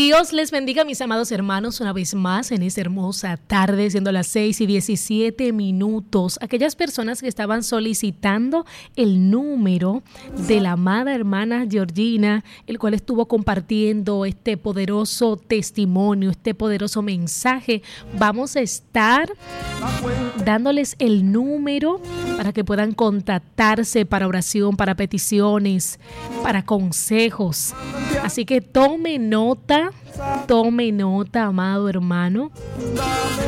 Dios les bendiga, mis amados hermanos, una vez más en esta hermosa tarde, siendo las 6:17. Aquellas personas que estaban solicitando el número de la amada hermana Georgina, el cual estuvo compartiendo este poderoso testimonio, este poderoso mensaje, vamos a estar dándoles el número para que puedan contactarse para oración, para peticiones, para consejos. Así que tome nota, amado hermano.